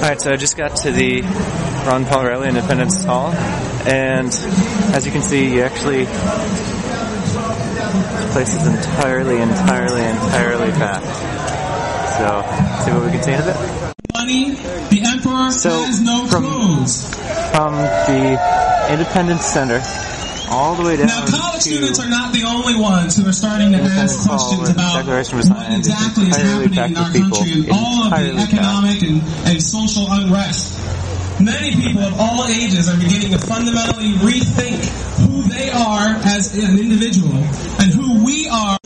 Alright, so I just got to the Ron Paul Riley Independence Hall, and as you can see, this place is entirely packed. So, see what we can see in a bit? Money, the emperor has no clothes. From the Independence Center all the way down. Now, college students are not the only ones who are starting to ask questions about what exactly is happening in our country and all of the economic and social unrest. Many people of all ages are beginning to fundamentally rethink who they are as an individual and who we are